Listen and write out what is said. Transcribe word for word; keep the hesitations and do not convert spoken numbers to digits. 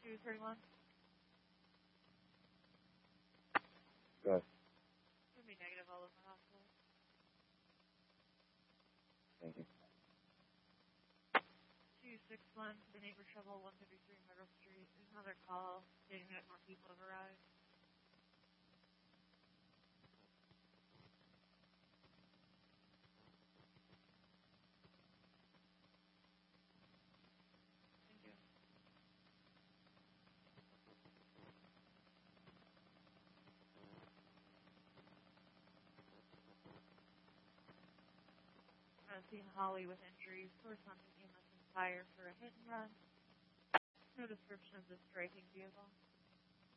two thirty-one. Good. It's going to be negative all over the hospital. Thank you. two six one, the neighbor trouble, one fifty-three Myrtle Street. There's another call stating that more people have arrived. Thank you. I've seen Holly with injuries. Source on the E M S and fire for a hit and run. No description of the striking vehicle.